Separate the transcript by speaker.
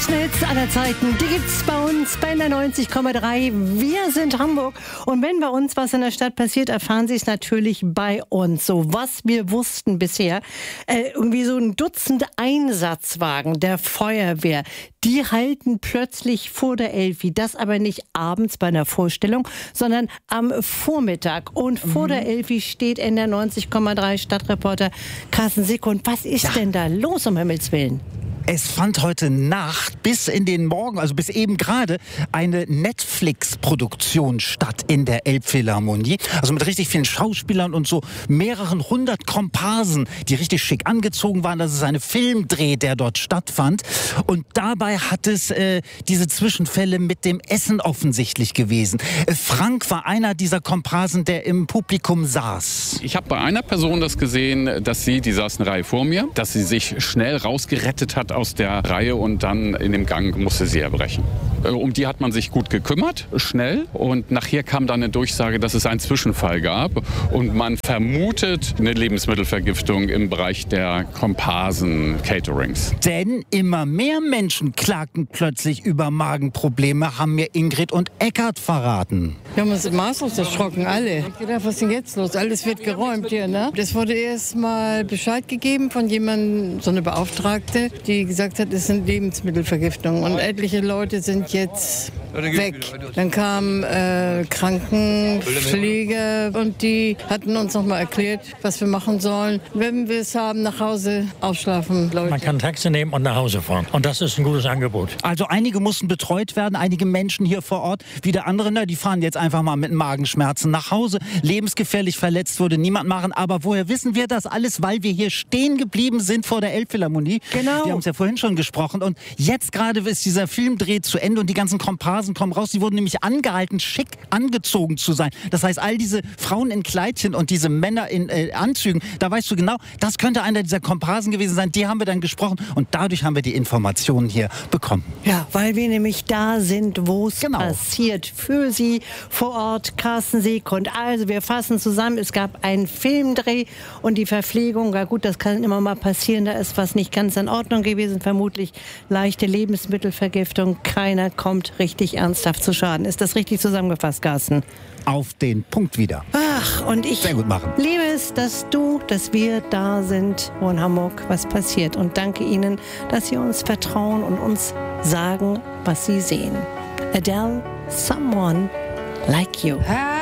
Speaker 1: besten Hits aller Zeiten, die gibt's bei uns bei der 90,3. Wir sind Hamburg und wenn bei uns was in der Stadt passiert, erfahren Sie es natürlich bei uns. So, was wir wussten bisher, irgendwie so ein Dutzend Einsatzwagen der Feuerwehr, die halten plötzlich vor der Elfi. Das aber nicht abends bei einer Vorstellung, sondern am Vormittag. Und vor der Elfi steht in der 90,3 Stadtreporter Carsten Seekund. Was ist denn da los, um Himmels Willen?
Speaker 2: Es fand heute Nacht bis in den Morgen, also bis eben gerade, eine Netflix-Produktion statt in der Elbphilharmonie. Also mit richtig vielen Schauspielern und so mehreren hundert Komparsen, die richtig schick angezogen waren. Das ist ein Filmdreh, der dort stattfand. Und dabei hat es diese Zwischenfälle mit dem Essen offensichtlich gewesen. Frank war einer dieser Komparsen, der im Publikum saß.
Speaker 3: Ich habe bei einer Person das gesehen, die saß eine Reihe vor mir, dass sie sich schnell rausgerettet hat aus der Reihe und dann in dem Gang musste sie erbrechen. Um die hat man sich gut gekümmert, schnell. Und nachher kam dann eine Durchsage, dass es einen Zwischenfall gab. Und man vermutet eine Lebensmittelvergiftung im Bereich der Komparsen-Caterings.
Speaker 2: Denn immer mehr Menschen klagten plötzlich über Magenprobleme, haben mir Ingrid und Eckart verraten.
Speaker 4: Wir haben uns maßlos erschrocken, alle. Ich hab gedacht, was ist denn jetzt los? Alles wird geräumt hier, ne? Es wurde erst mal Bescheid gegeben von jemandem, so eine Beauftragte, die gesagt hat, es sind Lebensmittelvergiftungen. Und etliche Leute sind jetzt weg. Dann kamen Krankenpfleger und die hatten uns noch mal erklärt, was wir machen sollen. Wenn wir es haben, nach Hause ausschlafen, Leute.
Speaker 5: Man kann ein Taxi nehmen und nach Hause fahren. Und das ist ein gutes Angebot.
Speaker 2: Also einige mussten betreut werden, einige Menschen hier vor Ort. Wieder andere, die fahren jetzt einfach mal mit Magenschmerzen nach Hause. Lebensgefährlich verletzt wurde niemand machen. Aber woher wissen wir das alles? Weil wir hier stehen geblieben sind vor der Elbphilharmonie.
Speaker 1: Genau.
Speaker 2: Wir haben es ja vorhin schon gesprochen. Und jetzt gerade ist dieser Filmdreh zu Ende und die ganzen Komparsen kommen raus. Die wurden nämlich angehalten, schick angezogen zu sein. Das heißt, all diese Frauen in Kleidchen und diese Männer in Anzügen, da weißt du genau, das könnte einer dieser Komparsen gewesen sein. Die haben wir dann gesprochen und dadurch haben wir die Informationen hier bekommen.
Speaker 1: Ja, weil wir nämlich da sind, wo es passiert. Für Sie vor Ort, Carsten Seekund. Also wir fassen zusammen, es gab einen Filmdreh und die Verpflegung, ja gut, das kann immer mal passieren, da ist was nicht ganz in Ordnung gewesen, vermutlich leichte Lebensmittelvergiftung. Keiner kommt richtig ernsthaft zu Schaden. Ist das richtig zusammengefasst, Carsten?
Speaker 2: Auf den Punkt wieder.
Speaker 1: Ach, und ich
Speaker 2: Sehr gut machen.
Speaker 1: liebe es, dass wir da sind, wo in Hamburg was passiert. Und danke Ihnen, dass Sie uns vertrauen und uns sagen, was Sie sehen. Adele, Someone Like You.